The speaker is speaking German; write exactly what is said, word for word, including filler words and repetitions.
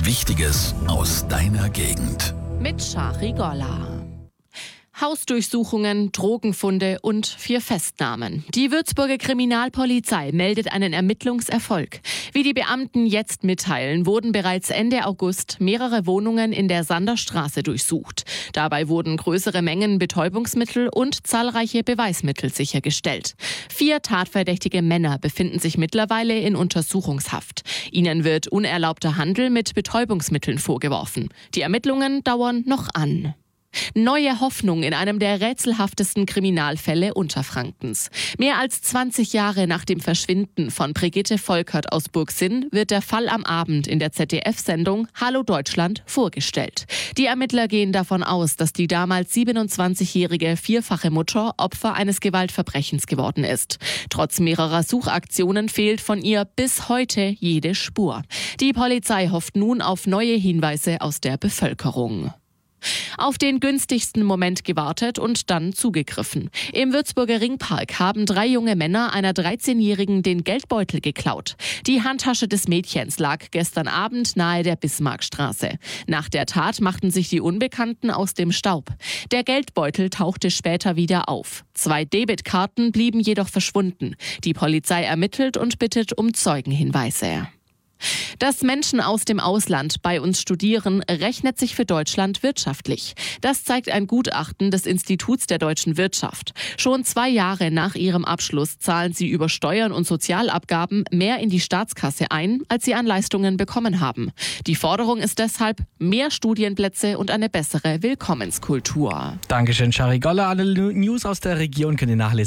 Wichtiges aus deiner Gegend. Mit Shari Golla. Hausdurchsuchungen, Drogenfunde und vier Festnahmen. Die Würzburger Kriminalpolizei meldet einen Ermittlungserfolg. Wie die Beamten jetzt mitteilen, wurden bereits Ende August mehrere Wohnungen in der Sanderstraße durchsucht. Dabei wurden größere Mengen Betäubungsmittel und zahlreiche Beweismittel sichergestellt. Vier tatverdächtige Männer befinden sich mittlerweile in Untersuchungshaft. Ihnen wird unerlaubter Handel mit Betäubungsmitteln vorgeworfen. Die Ermittlungen dauern noch an. Neue Hoffnung in einem der rätselhaftesten Kriminalfälle Unterfrankens. Mehr als zwanzig Jahre nach dem Verschwinden von Brigitte Volkert aus Burgsinn wird der Fall am Abend in der Z D F-Sendung Hallo Deutschland vorgestellt. Die Ermittler gehen davon aus, dass die damals siebenundzwanzigjährige vierfache Mutter Opfer eines Gewaltverbrechens geworden ist. Trotz mehrerer Suchaktionen fehlt von ihr bis heute jede Spur. Die Polizei hofft nun auf neue Hinweise aus der Bevölkerung. Auf den günstigsten Moment gewartet und dann zugegriffen. Im Würzburger Ringpark haben drei junge Männer einer dreizehnjährigen den Geldbeutel geklaut. Die Handtasche des Mädchens lag gestern Abend nahe der Bismarckstraße. Nach der Tat machten sich die Unbekannten aus dem Staub. Der Geldbeutel tauchte später wieder auf. Zwei Debitkarten blieben jedoch verschwunden. Die Polizei ermittelt und bittet um Zeugenhinweise. Dass Menschen aus dem Ausland bei uns studieren, rechnet sich für Deutschland wirtschaftlich. Das zeigt ein Gutachten des Instituts der deutschen Wirtschaft. Schon zwei Jahre nach ihrem Abschluss zahlen sie über Steuern und Sozialabgaben mehr in die Staatskasse ein, als sie an Leistungen bekommen haben. Die Forderung ist deshalb mehr Studienplätze und eine bessere Willkommenskultur. Dankeschön, Shari Golla. Alle News aus der Region können ihr nachlesen